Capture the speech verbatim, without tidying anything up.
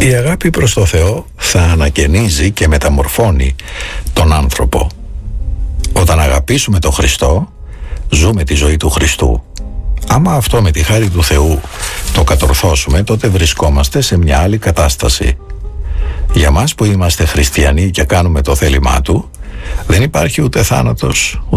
Η αγάπη προς το Θεό θα ανακαινίζει και μεταμορφώνει τον άνθρωπο. Όταν αγαπήσουμε τον Χριστό, ζούμε τη ζωή του Χριστού. Άμα αυτό με τη χάρη του Θεού το κατορθώσουμε, τότε βρισκόμαστε σε μια άλλη κατάσταση. Για μας που είμαστε χριστιανοί και κάνουμε το θέλημά Του, δεν υπάρχει ούτε θάνατος, ούτε